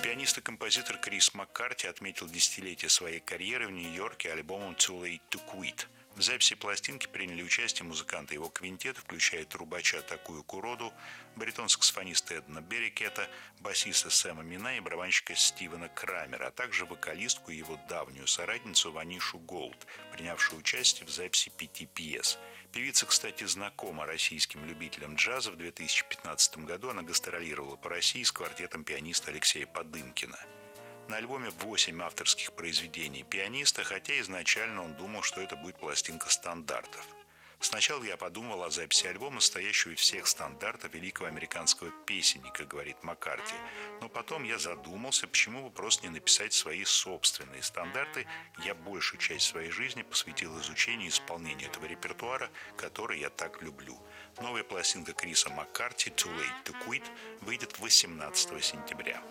Пианист и композитор Крис Маккарти отметил десятилетие своей карьеры в Нью-Йорке альбомом «Too Late to Quit». В записи пластинки приняли участие музыканты его квинтета, включая трубача Такую Куроду, баритон-саксофониста Эдна Беррикета, басиста Сэма Мина и барабанщика Стивена Крамера, а также вокалистку и его давнюю соратницу Ванишу Голд, принявшую участие в записи 5 пьес. Певица, кстати, знакома российским любителям джаза. В 2015 году она гастролировала по России с квартетом пианиста Алексея Подымкина. На альбоме 8 авторских произведений пианиста, хотя изначально он думал, что это будет пластинка стандартов. Сначала я подумал о записи альбома, состоящего из всех стандартов великого американского песенника, говорит Маккарти. Но потом я задумался, почему бы просто не написать свои собственные стандарты. Я большую часть своей жизни посвятил изучению и исполнению этого репертуара, который я так люблю. Новая пластинка Криса Маккарти «Too Late to Quit» выйдет 18 сентября.